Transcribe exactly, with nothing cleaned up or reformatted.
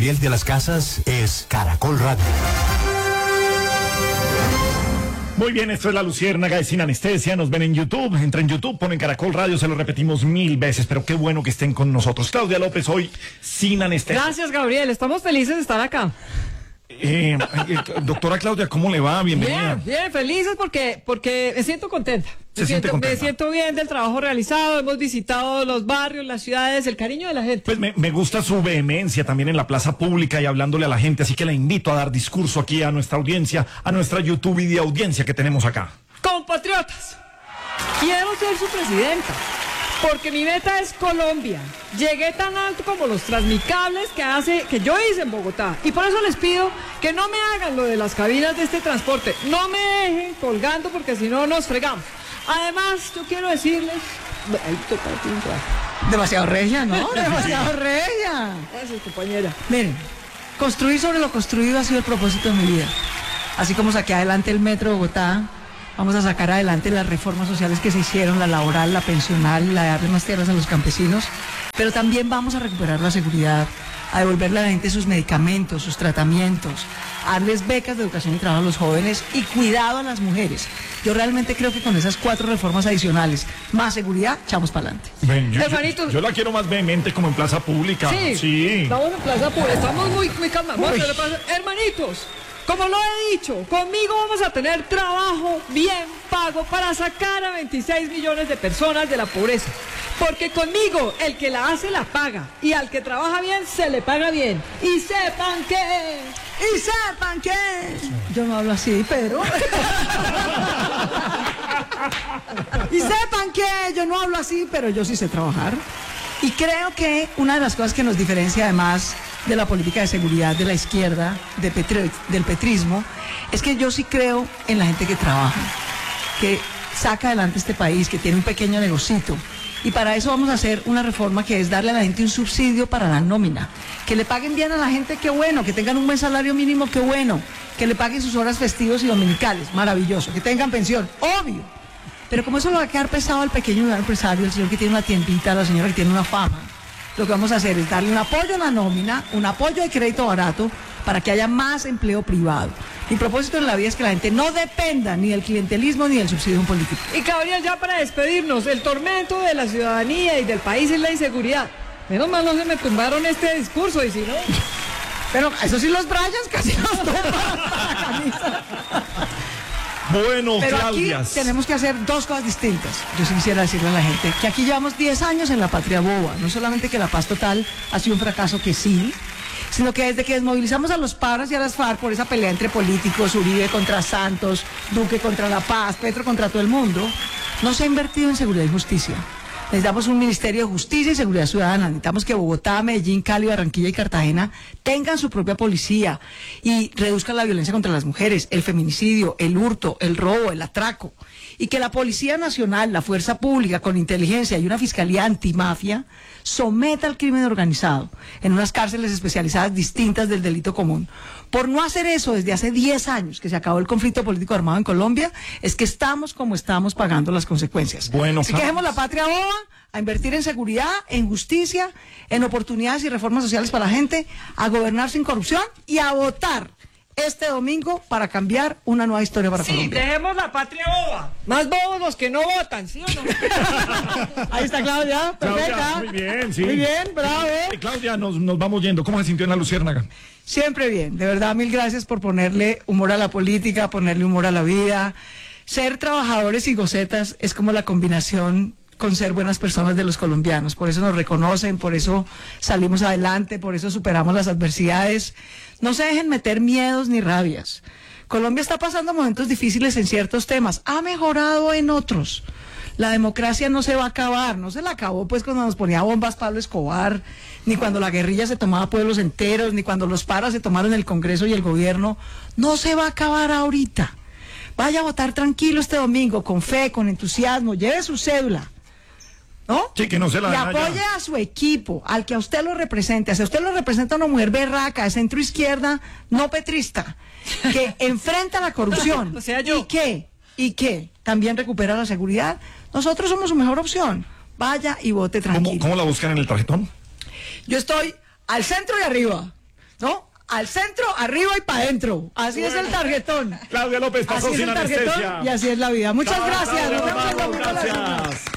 Gabriel de las Casas es Caracol Radio. Muy bien, esto es La Luciérnaga, es Sin Anestesia. Nos ven en YouTube, entra en YouTube, ponen Caracol Radio, se lo repetimos mil veces, pero qué bueno que estén con nosotros. Claudia López, hoy Sin Anestesia. Gracias, Gabriel, estamos felices de estar acá. Eh, eh, doctora Claudia, ¿cómo le va? Bienvenida. Bien, bien, felices porque, porque me siento contenta. Se Me siente siento, contenta. me siento bien del trabajo realizado, hemos visitado los barrios, las ciudades, el cariño de la gente. Pues me, me gusta su vehemencia también en la plaza pública y hablándole a la gente, así que la invito a dar discurso aquí a nuestra audiencia, a nuestra YouTube y de audiencia que tenemos acá. Compatriotas, quiero ser su presidenta, porque mi meta es Colombia. Llegué tan alto como los transmicables que hace que yo hice en Bogotá. Y por eso les pido que no me hagan lo de las cabinas de este transporte. No me dejen colgando porque si no nos fregamos. Además, yo quiero decirles... Ahí toca un traje. Demasiado regia, ¿no? Demasiado regia. Gracias, compañera. Miren, construir sobre lo construido ha sido el propósito de mi vida. Así como saqué adelante el Metro de Bogotá, vamos a sacar adelante las reformas sociales que se hicieron, la laboral, la pensional, la de darle más tierras a los campesinos, pero también vamos a recuperar la seguridad, a devolverle a la gente sus medicamentos, sus tratamientos, a darles becas de educación y trabajo a los jóvenes y cuidado a las mujeres. Yo realmente creo que con esas cuatro reformas adicionales, más seguridad, echamos para adelante. Ven, yo, Hermanitos. yo, yo la quiero más vehemente como en plaza pública. Sí, Sí. estamos en Plaza Pública, estamos muy, muy calmados. Vamos a hacer plaza- Hermanitos, como lo he dicho, conmigo vamos a tener trabajo bien pago para sacar a veintiséis millones de personas de la pobreza. Porque conmigo, el que la hace la paga, y al que trabaja bien, se le paga bien. Y sepan que... Y sepan que... Yo no hablo así, pero... Y sepan que yo no hablo así, pero yo sí sé trabajar. Y creo que una de las cosas que nos diferencia además de la política de seguridad de la izquierda, de Petri- del petrismo, es que yo sí creo en la gente que trabaja, que saca adelante este país, que tiene un pequeño negocito. Y para eso vamos a hacer una reforma que es darle a la gente un subsidio para la nómina. Que le paguen bien a la gente, qué bueno. Que tengan un buen salario mínimo, qué bueno. Que le paguen sus horas festivas y dominicales, maravilloso. Que tengan pensión, obvio. Pero como eso le va a quedar pesado al pequeño empresario, el señor que tiene una tiendita, la señora que tiene una fama, lo que vamos a hacer es darle un apoyo a la nómina, un apoyo de crédito barato, para que haya más empleo privado. Mi propósito en la vida es que la gente no dependa ni del clientelismo ni del subsidio de un político. Y Gabriel, ya para despedirnos, el tormento de la ciudadanía y del país es la inseguridad. Menos mal no se me tumbaron este discurso, y si no... Pero eso sí, los Bryans casi nos toman la camisa. Bueno, Pero Claudia. aquí tenemos que hacer dos cosas distintas. Yo sí quisiera decirle a la gente que aquí llevamos diez años en la patria boba. No solamente que la paz total ha sido un fracaso, que sí, sino que desde que desmovilizamos a los paras y a las FARC por esa pelea entre políticos, Uribe contra Santos, Duque contra La Paz, Petro contra todo el mundo, no se ha invertido en seguridad y justicia. Necesitamos un Ministerio de Justicia y Seguridad Ciudadana. Necesitamos que Bogotá, Medellín, Cali, Barranquilla y Cartagena tengan su propia policía y reduzcan la violencia contra las mujeres, el feminicidio, el hurto, el robo, el atraco. Y que la Policía Nacional, la Fuerza Pública, con inteligencia y una fiscalía antimafia, someta al crimen organizado en unas cárceles especializadas distintas del delito común. Por no hacer eso desde hace diez años que se acabó el conflicto político armado en Colombia, es que estamos como estamos pagando las consecuencias. Bueno, Así que dejemos la patria boba a invertir en seguridad, en justicia, en oportunidades y reformas sociales para la gente, a gobernar sin corrupción y a votar este domingo para cambiar una nueva historia para Sí, Colombia. dejemos la patria boba. Más bobos los que no votan, ¿sí o no? Ahí está Claudia, perfecta. Claudia, muy bien, sí. Muy bien, bravo. Eh, Claudia, nos, nos vamos yendo. ¿Cómo se sintió en La Luciérnaga? Siempre bien, de verdad, mil gracias por ponerle humor a la política, ponerle humor a la vida. Ser trabajadores y gocetas es como la combinación con ser buenas personas de los colombianos. Por eso nos reconocen, por eso salimos adelante, por eso superamos las adversidades. No se dejen meter miedos ni rabias. Colombia está pasando momentos difíciles en ciertos temas, ha mejorado en otros. La democracia no se va a acabar, no se la acabó pues cuando nos ponía bombas Pablo Escobar, ni cuando la guerrilla se tomaba pueblos enteros, ni cuando los paras se tomaron el Congreso y el gobierno. No se va a acabar ahorita. Vaya a votar tranquilo este domingo, con fe, con entusiasmo, lleve su cédula, ¿no? Sí, que no se la Y den allá. apoye a su equipo, al que a usted lo represente. Si a usted lo representa una mujer berraca, de centro izquierda, no petrista, que enfrenta la corrupción. O sea, yo. ¿Y qué? ¿Y qué? También recupera la seguridad. Nosotros somos su mejor opción. Vaya y vote ¿Cómo, tranquilo. ¿Cómo la buscan en el tarjetón? Yo estoy al centro y arriba. ¿no? Al centro, arriba y para adentro. Así bueno. es el tarjetón. Claudia López pasó así sin es el tarjetón anestesia. y así es la vida. Muchas Chao, gracias. Claudia, Nos vemos en vamos, la gracias.